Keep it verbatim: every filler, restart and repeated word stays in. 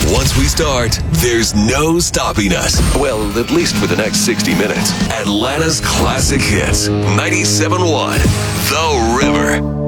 Once we start, there's no stopping us. Well, at least for the next sixty minutes. Atlanta's classic hits. ninety-seven point one The River.